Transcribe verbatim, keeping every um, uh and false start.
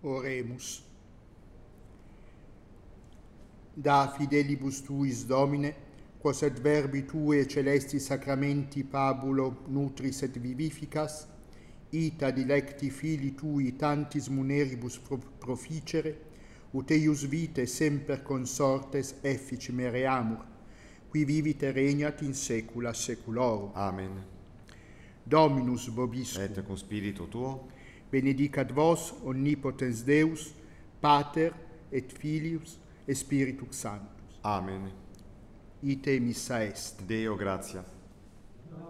Oremus. Da fidelibus tuis, Domine, quos et verbi tui e celesti sacramenti pabulo nutris et vivificas, ita dilecti fili tui tantis muneribus proficere, ut eius vitae semper consortes effici mereamur, qui vivit et regnat in saecula saeculorum. Amen. Dominus vobiscum. Et cum spiritu tuo. Benedicat vos omnipotens Deus, Pater et Filius et Spiritus Sanctus. Amen. Ite missa est. Deo gratia.